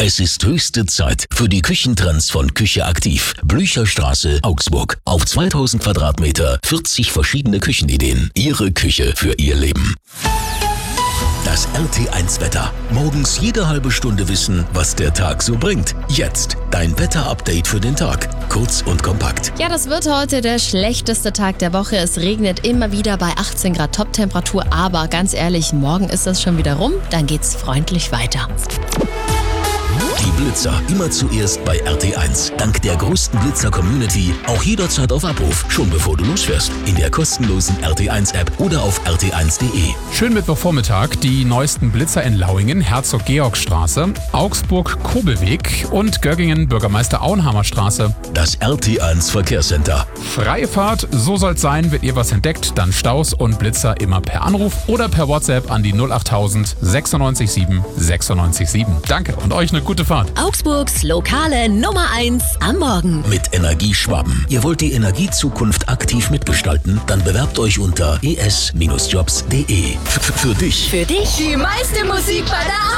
Es ist höchste Zeit für die Küchentrends von Küche Aktiv. Blücherstraße, Augsburg. Auf 2000 Quadratmeter, 40 verschiedene Küchenideen. Ihre Küche für Ihr Leben. Das RT1-Wetter. Morgens jede halbe Stunde wissen, was der Tag so bringt. Jetzt dein Wetter-Update für den Tag. Kurz und kompakt. Ja, das wird heute der schlechteste Tag der Woche. Es regnet immer wieder bei 18 Grad Toptemperatur. Aber ganz ehrlich, morgen ist das schon wieder rum. Dann geht's freundlich weiter. Die Blitzer immer zuerst bei RT1. Dank der größten Blitzer-Community auch jederzeit auf Abruf, schon bevor du losfährst. In der kostenlosen RT1-App oder auf rt1.de. Schönen Mittwochvormittag. Die neuesten Blitzer in Lauingen, Herzog-Georg-Straße, Augsburg-Kobelweg und Göggingen, Bürgermeister-Auenhammer-Straße. Das RT1 Verkehrscenter. Freie Fahrt, so soll's sein. Wenn ihr was entdeckt, dann Staus und Blitzer immer per Anruf oder per WhatsApp an die 08000 967 967. Danke und euch eine gute Fahrt. Augsburgs lokale Nummer 1 am Morgen. Mit Energieschwaben. Ihr wollt die Energiezukunft aktiv mitgestalten? Dann bewerbt euch unter es-jobs.de. Für dich. Für dich die meiste Musik bei der